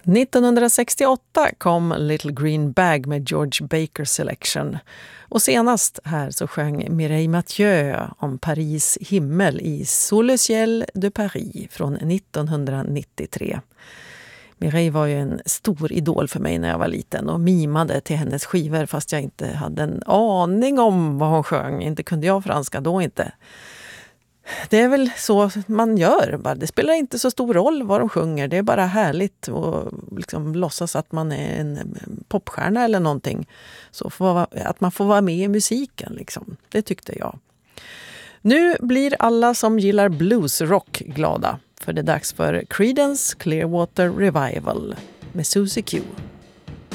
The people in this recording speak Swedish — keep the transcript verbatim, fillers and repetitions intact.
nittonhundrasextioåtta kom Little Green Bag med George Baker Selection. Och senast här så sjöng Mireille Mathieu om Paris himmel i Sous le ciel de Paris från nittonhundranittiotre. Mireille var ju en stor idol för mig när jag var liten och mimade till hennes skivor fast jag inte hade en aning om vad hon sjöng. Inte kunde jag franska då inte. Det är väl så man gör. Det spelar inte så stor roll vad de sjunger. Det är bara härligt att liksom låtsas att man är en popstjärna eller någonting. Så att man får vara med i musiken. Liksom. Det tyckte jag. Nu blir alla som gillar bluesrock glada. För det är dags för Creedence Clearwater Revival med Susie Q.